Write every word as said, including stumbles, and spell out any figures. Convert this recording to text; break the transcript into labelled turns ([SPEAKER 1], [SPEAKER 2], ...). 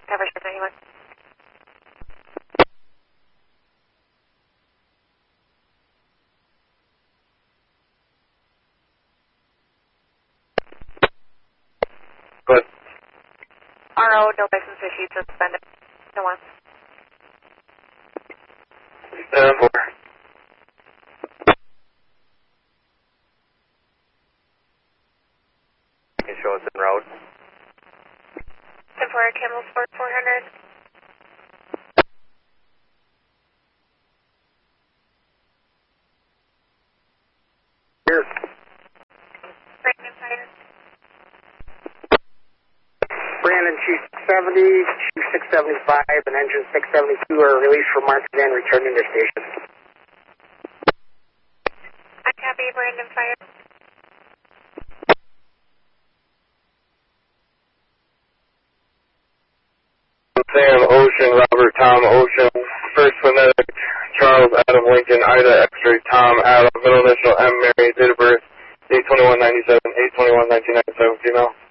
[SPEAKER 1] Coverage ninety-one.
[SPEAKER 2] Good.
[SPEAKER 1] R O, no license issued, suspended. No one.
[SPEAKER 2] Seven four. You can show us en route.
[SPEAKER 1] ten four, Camel Sport four hundred.
[SPEAKER 2] Here.
[SPEAKER 1] Brandon Fire.
[SPEAKER 3] Brandon, Chief six seventy, Chief six seventy-five, and Engine six seventy-two are released from Market and returning to station.
[SPEAKER 1] I copy, Brandon Fire.
[SPEAKER 2] Sam Ocean, Robert Tom Ocean, First Phonetic, Charles Adam Lincoln, Ida X-ray, Tom Adam, middle initial M Mary, date of birth eight twenty-one ninety-seven, eight twenty-one nineteen ninety-seven, female.